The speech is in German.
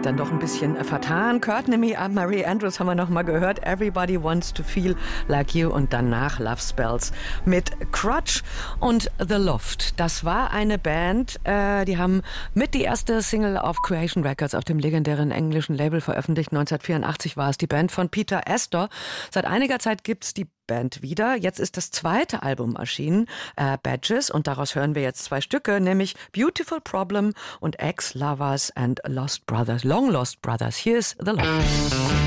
dann doch ein bisschen vertan. Courtney, Marie Andrews haben wir noch mal gehört. Everybody Wants to Feel Like You und danach Love Spells mit Crutch und The Loft. Das war eine Band, die haben mit die erste Single auf Creation Records auf dem legendären englischen Label veröffentlicht. 1984 war es die Band von Peter Astor. Seit einiger Zeit gibt's die Band wieder. Jetzt ist das zweite Album erschienen, Badges, und daraus hören wir jetzt zwei Stücke, nämlich Beautiful Problem und Ex-Lovers and Lost Brothers, Long Lost Brothers. Hier ist The Loft.